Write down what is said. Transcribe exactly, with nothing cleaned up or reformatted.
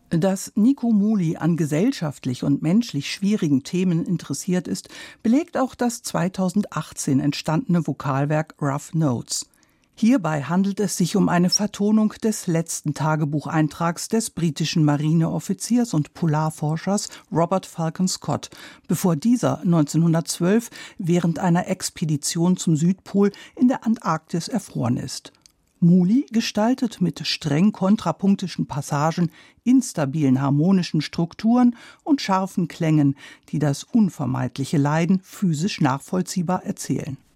Dass Nico Muli an gesellschaftlich und menschlich schwierigen Themen interessiert ist, belegt auch das zweitausendachtzehn entstandene Vokalwerk Rough Notes. Hierbei handelt es sich um eine Vertonung des letzten Tagebucheintrags des britischen Marineoffiziers und Polarforschers Robert Falcon Scott, bevor dieser neunzehnhundertzwölf während einer Expedition zum Südpol in der Antarktis erfroren ist. Muli gestaltet mit streng kontrapunktischen Passagen, instabilen harmonischen Strukturen und scharfen Klängen, die das unvermeidliche Leiden physisch nachvollziehbar erzählen.